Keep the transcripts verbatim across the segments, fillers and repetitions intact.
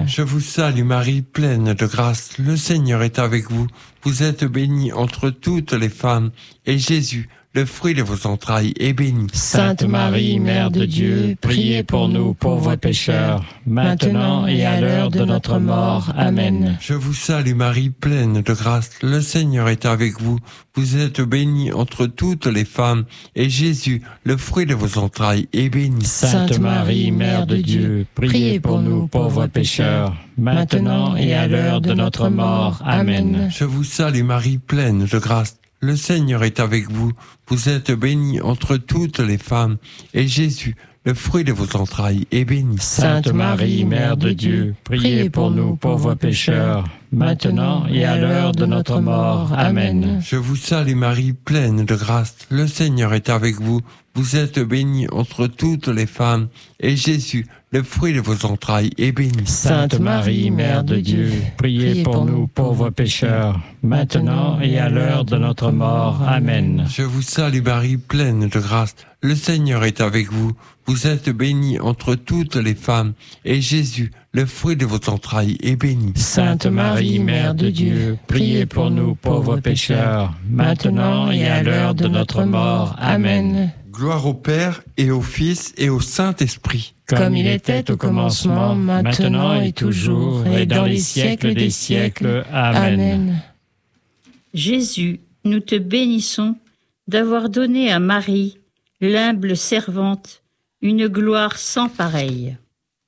Amen. Je vous salue Marie, pleine de grâce, le Seigneur est avec vous. Vous êtes bénie entre toutes les femmes, et Jésus, le fruit de vos entrailles, est béni. Sainte Marie, Mère de Dieu, priez pour nous pauvres pécheurs, maintenant et à l'heure de notre mort. Amen. Je vous salue Marie, pleine de grâce, le Seigneur est avec vous. Vous êtes bénie entre toutes les femmes, et Jésus, le fruit de vos entrailles, est béni. Sainte Marie, Mère de Dieu, priez pour nous pauvres pécheurs, maintenant et à l'heure de notre mort. Amen. Je vous salue Marie, pleine de grâce, le Seigneur est avec vous. Vous êtes bénie entre toutes les femmes, et Jésus, le fruit de vos entrailles, est béni. Sainte Marie, Mère de Dieu, priez pour nous pauvres pécheurs, maintenant et à l'heure de notre mort. Amen. Je vous salue Marie, pleine de grâce, le Seigneur est avec vous. Vous êtes bénie entre toutes les femmes, et Jésus, le fruit de vos entrailles, est béni. Sainte Marie, Mère de Dieu, priez pour nous pauvres pécheurs, maintenant et à l'heure de notre mort. Amen. Je vous salue Marie, pleine de grâce, le Seigneur est avec vous. Vous êtes bénie entre toutes les femmes, et Jésus, le fruit de vos entrailles, est béni. Sainte Marie, Mère de Dieu, priez pour nous pauvres pécheurs, maintenant et à l'heure de notre mort. Amen. Gloire au Père, et au Fils, et au Saint-Esprit. Comme il était au commencement, maintenant et toujours, et dans les siècles des siècles. Amen. Jésus, nous te bénissons d'avoir donné à Marie, l'humble servante, une gloire sans pareille.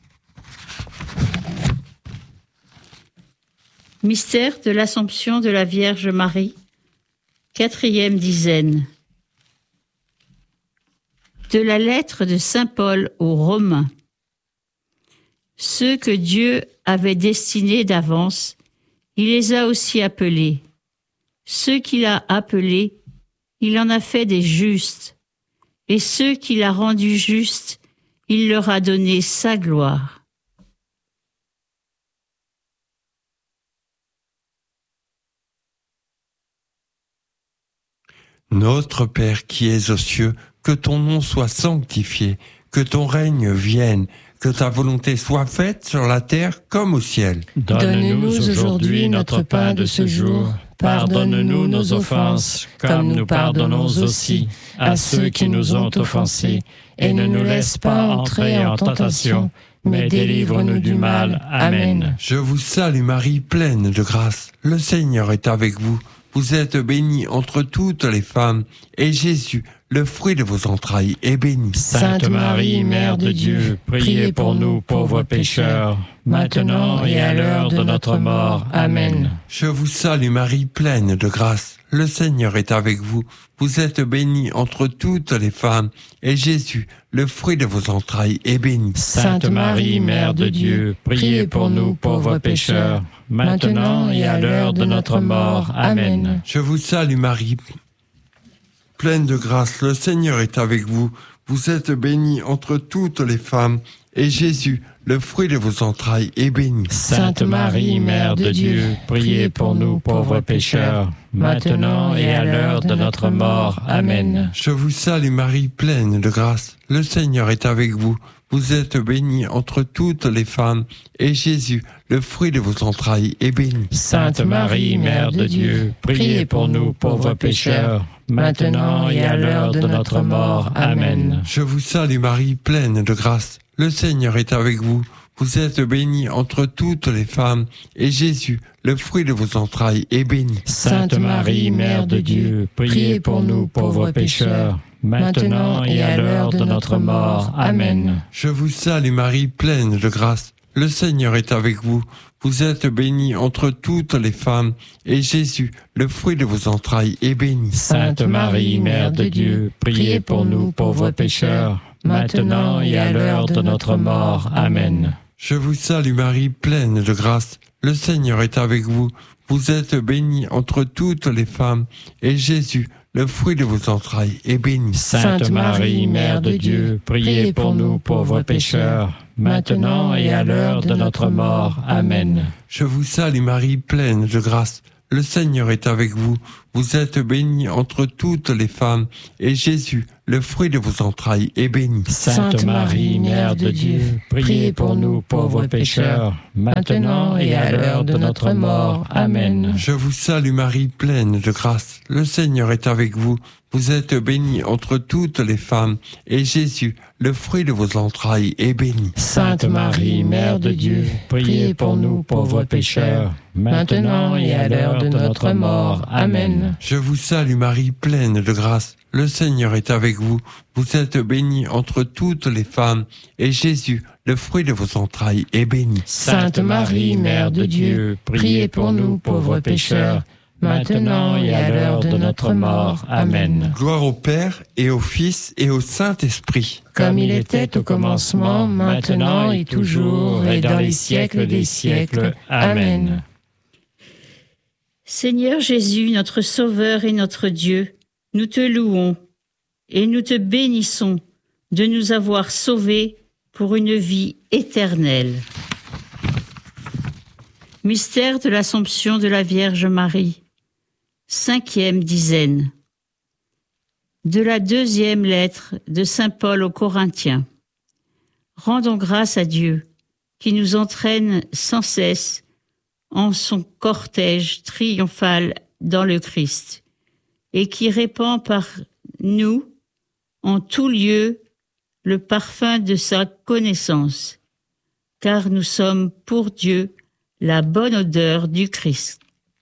Mystère de l'Assomption de la Vierge Marie, quatrième dizaine. De la lettre de saint Paul aux Romains. Ceux que Dieu avait destinés d'avance, il les a aussi appelés. Ceux qu'il a appelés, il en a fait des justes. Et ceux qu'il a rendus justes, il leur a donné sa gloire. Notre Père qui es aux cieux, que ton nom soit sanctifié, que ton règne vienne, que ta volonté soit faite sur la terre comme au ciel. Donne-nous aujourd'hui notre pain de ce jour. Pardonne-nous nos offenses, comme nous pardonnons aussi à ceux qui nous ont offensés. Et ne nous laisse pas entrer en tentation, mais délivre-nous du mal. Amen. Je vous salue Marie, pleine de grâce. Le Seigneur est avec vous. Vous êtes bénie entre toutes les femmes, et Jésus, le fruit de vos entrailles, est béni. Sainte Marie, Mère de Dieu, priez pour nous pauvres pécheurs, maintenant et à l'heure de notre mort. Amen. Je vous salue Marie, pleine de grâce. Le Seigneur est avec vous. Vous êtes bénie entre toutes les femmes, et Jésus, le fruit de vos entrailles, est béni. Sainte Marie, Mère de Dieu, priez pour nous pauvres pécheurs, maintenant et à l'heure de notre mort. Amen. Je vous salue Marie, pleine de grâce, le Seigneur est avec vous. Vous êtes bénie entre toutes les femmes, et Jésus, le fruit de vos entrailles, est béni. Sainte Marie, Mère de Dieu, priez pour nous pauvres pécheurs, maintenant et à l'heure de notre mort. Amen. Je vous salue Marie, pleine de grâce, le Seigneur est avec vous. Vous êtes bénie entre toutes les femmes, et Jésus, le fruit de vos entrailles, est béni. Sainte Marie, Mère de Dieu, priez pour nous pauvres pécheurs, maintenant et à l'heure de notre mort. Amen. Je vous salue Marie, pleine de grâce, le Seigneur est avec vous. Vous êtes bénie entre toutes les femmes, et Jésus, le fruit de vos entrailles, est béni. Sainte Marie, Mère de Dieu, priez pour nous pauvres pécheurs, maintenant et à l'heure de notre mort. Amen. Je vous salue Marie, pleine de grâce, le Seigneur est avec vous. Vous êtes bénie entre toutes les femmes, et Jésus, le fruit de vos entrailles, est béni. Sainte Marie, Mère de Dieu, priez pour nous pauvres pécheurs, maintenant et à l'heure de notre mort. Amen. Je vous salue Marie, pleine de grâce, le Seigneur est avec vous. Vous êtes bénie entre toutes les femmes, et Jésus, le fruit de vos entrailles, est béni. Sainte Marie, Mère de Dieu, priez pour nous pauvres pécheurs, maintenant et à l'heure de notre mort. Amen. Je vous salue Marie, pleine de grâce, le Seigneur est avec vous. Vous êtes bénie entre toutes les femmes, et Jésus, le fruit de vos entrailles, est béni. Sainte Marie, Mère de Dieu, priez pour nous pauvres pécheurs, maintenant et à l'heure de notre mort. Amen. Je vous salue Marie, pleine de grâce. Le Seigneur est avec vous. Vous êtes bénie entre toutes les femmes, et Jésus, le fruit de vos entrailles, est béni. Sainte Marie, Mère de Dieu, priez pour nous pauvres pécheurs, maintenant et à l'heure de notre mort. Amen. Je vous salue Marie, pleine de grâce. Le Seigneur est avec vous. Vous êtes bénie entre toutes les femmes, et Jésus, le fruit de vos entrailles, est béni. Sainte Marie, Mère de Dieu, priez pour nous pauvres pécheurs, maintenant et à l'heure de notre mort. Amen. Gloire au Père, et au Fils, et au Saint-Esprit. Comme il était au commencement, maintenant et toujours, et dans les siècles des siècles. Amen. Seigneur Jésus, notre Sauveur et notre Dieu, nous te louons et nous te bénissons de nous avoir sauvés pour une vie éternelle. Mystère de l'Assomption de la Vierge Marie. Cinquième dizaine. De la deuxième lettre de saint Paul aux Corinthiens. Rendons grâce à Dieu, qui nous entraîne sans cesse en son cortège triomphal dans le Christ, et qui répand par nous, en tout lieu, le parfum de sa connaissance, car nous sommes pour Dieu la bonne odeur du Christ.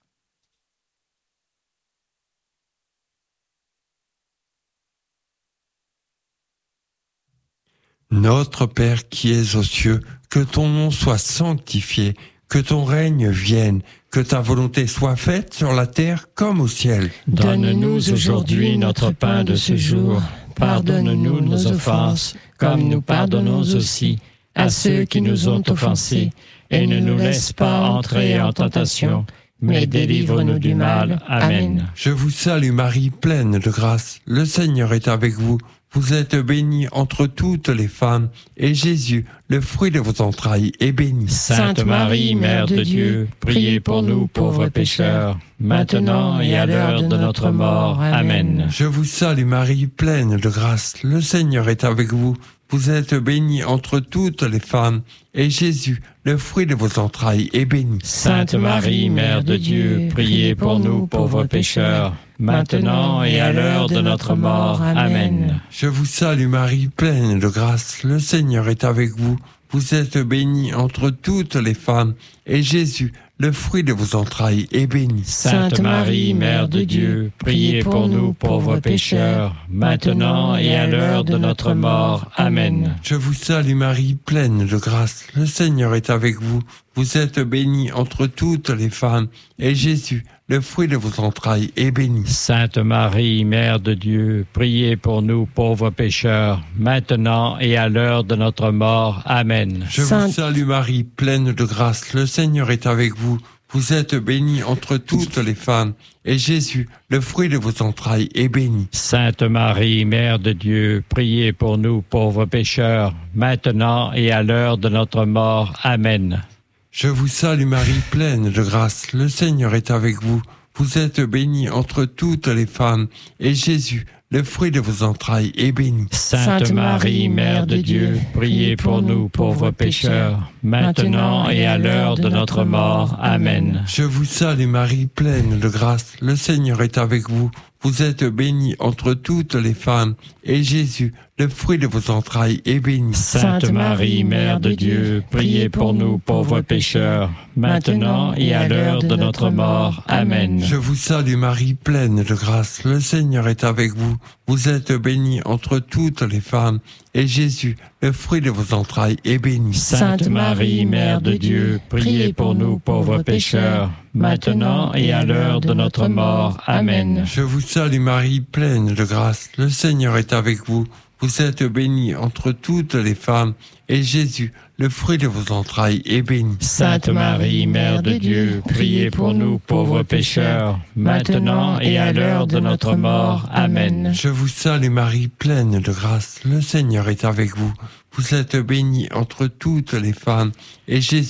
Notre Père qui es aux cieux, que ton nom soit sanctifié, que ton règne vienne, que ta volonté soit faite sur la terre comme au ciel. Donne-nous aujourd'hui notre pain de ce jour. Pardonne-nous nos offenses, comme nous pardonnons aussi à ceux qui nous ont offensés. Et ne nous laisse pas entrer en tentation, mais délivre-nous du mal. Amen. Je vous salue Marie, pleine de grâce. Le Seigneur est avec vous. Vous êtes bénie entre toutes les femmes, et Jésus, le fruit de vos entrailles, est béni. Sainte Marie, Mère de Dieu, priez pour nous pauvres pécheurs, maintenant et à l'heure de notre mort. Amen. Je vous salue Marie, pleine de grâce. Le Seigneur est avec vous. Vous êtes bénie entre toutes les femmes, et Jésus, le fruit de vos entrailles, est béni. Sainte Marie, Mère de Dieu, priez pour nous pauvres pécheurs, maintenant et à l'heure de notre mort. Amen. Je vous salue Marie, pleine de grâce. Le Seigneur est avec vous. Vous êtes bénie entre toutes les femmes, et Jésus, le fruit de vos entrailles, est béni. Sainte Marie, Mère de Dieu, priez pour nous pauvres pécheurs, maintenant et à l'heure de notre mort. Amen. Je vous salue Marie, pleine de grâce. Le Seigneur est avec vous. Vous êtes bénie entre toutes les femmes, et Jésus, le fruit de vos entrailles, est béni. Sainte Marie, Mère de Dieu, priez pour nous pauvres pécheurs, maintenant et à l'heure de notre mort. Amen. Je vous salue Marie, pleine de grâce. Le Seigneur est avec vous. Vous êtes bénie entre toutes les femmes, et Jésus, le fruit de vos entrailles, est béni. Sainte Marie, Mère de Dieu, priez pour nous pauvres pécheurs, maintenant et à l'heure de notre mort. Amen. Je vous salue Marie, pleine de grâce. Le Seigneur est avec vous. Vous êtes bénie entre toutes les femmes, et Jésus, le fruit de vos entrailles, est béni. Sainte Marie, Mère de Dieu, priez pour nous pauvres pécheurs, maintenant et à l'heure de notre mort. Amen. Je vous salue Marie, pleine de grâce. Le Seigneur est avec vous. Vous êtes bénie entre toutes les femmes, et Jésus, le fruit de vos entrailles, est béni. Sainte Marie, Mère de Dieu, priez pour nous pauvres pécheurs, maintenant et à l'heure de notre mort. Amen. Je vous salue Marie, pleine de grâce. Le Seigneur est avec vous. Vous êtes bénie entre toutes les femmes, et Jésus, le fruit de vos entrailles, est béni. Sainte Marie, Mère de Dieu, priez pour nous pauvres pécheurs, maintenant et à l'heure de notre mort. Amen. Je vous salue Marie, pleine de grâce. Le Seigneur est avec vous. Vous êtes bénie entre toutes les femmes, et Jésus, le fruit de vos entrailles, est béni. Sainte Marie, Mère de Dieu, priez pour nous pauvres pécheurs, maintenant et à l'heure de notre mort. Amen. Je vous salue Marie, pleine de grâce. Le Seigneur est avec vous. Vous êtes bénie entre toutes les femmes, et Jésus,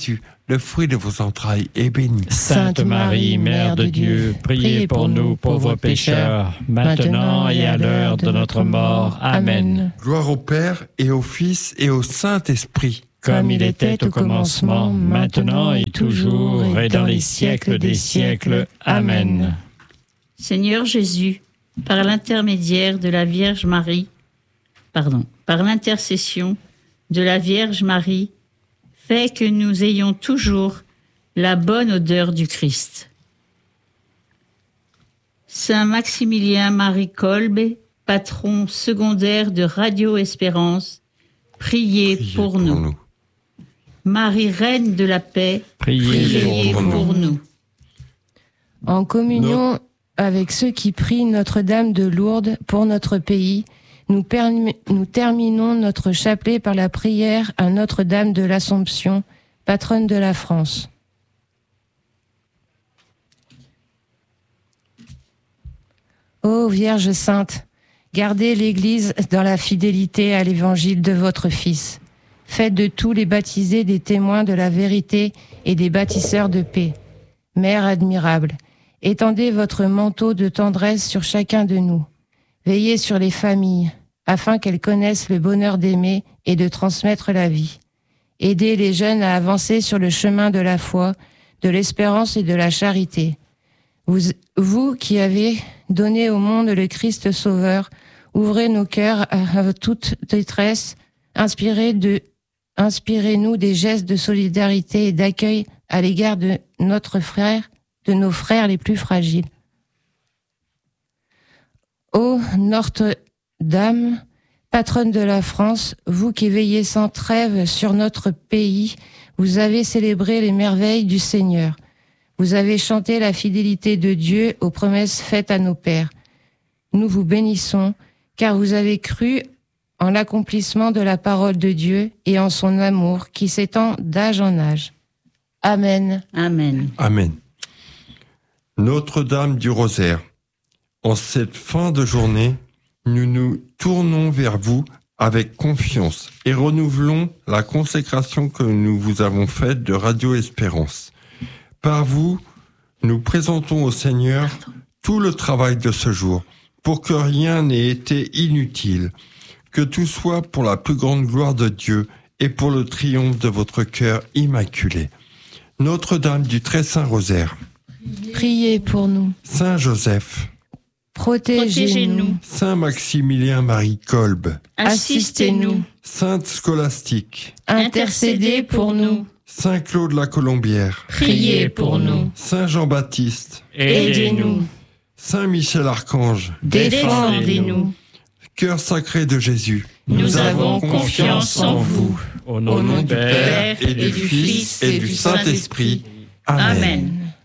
le fruit de vos entrailles est béni. Sainte Marie, Mère de Dieu, priez pour nous pauvres pécheurs, maintenant et à l'heure de notre mort. Amen. Gloire au Père et au Fils et au Saint-Esprit. Comme il était au commencement, maintenant et toujours, et dans les siècles des siècles. Amen. Seigneur Jésus, par l'intermédiaire de la Vierge Marie, pardon, par l'intercession de la Vierge Marie, fais que nous ayons toujours la bonne odeur du Christ. Saint Maximilien Marie Kolbe, patron secondaire de Radio Espérance, priez, priez pour, pour nous. nous. Marie, Reine de la paix, priez, priez pour, pour nous. nous. En communion no. avec ceux qui prient Notre-Dame de Lourdes pour notre pays, Nous, perm- nous terminons notre chapelet par la prière à Notre-Dame de l'Assomption, patronne de la France. Ô Vierge Sainte, gardez l'Église dans la fidélité à l'Évangile de votre Fils. Faites de tous les baptisés des témoins de la vérité et des bâtisseurs de paix. Mère admirable, étendez votre manteau de tendresse sur chacun de nous. Veillez sur les familles, afin qu'elles connaissent le bonheur d'aimer et de transmettre la vie. Aidez les jeunes à avancer sur le chemin de la foi, de l'espérance et de la charité. Vous, vous qui avez donné au monde le Christ Sauveur, ouvrez nos cœurs à, à toute détresse, inspirez de, inspirez-nous des gestes de solidarité et d'accueil à l'égard de notre frère, de nos frères les plus fragiles. Ô Notre-Dame, patronne de la France, vous qui veillez sans trêve sur notre pays, vous avez célébré les merveilles du Seigneur. Vous avez chanté la fidélité de Dieu aux promesses faites à nos pères. Nous vous bénissons, car vous avez cru en l'accomplissement de la parole de Dieu et en son amour qui s'étend d'âge en âge. Amen. Amen. Amen. Notre-Dame du Rosaire, en cette fin de journée, nous nous tournons vers vous avec confiance et renouvelons la consécration que nous vous avons faite de Radio Espérance. Par vous, nous présentons au Seigneur tout le travail de ce jour, pour que rien n'ait été inutile, que tout soit pour la plus grande gloire de Dieu et pour le triomphe de votre cœur immaculé. Notre-Dame du Très Saint Rosaire, priez pour nous. Saint Joseph, protégez-nous. Saint Maximilien Marie Kolbe, assistez-nous. Sainte Scolastique, intercédez pour nous. Saint Claude la Colombière, priez pour nous. Saint Jean-Baptiste, aidez-nous. Saint Michel Archange, défendez-nous. Cœur sacré de Jésus, nous, nous avons confiance en vous. Au nom, Au nom du Père, et du Fils et du Saint-Esprit. Amen. Amen.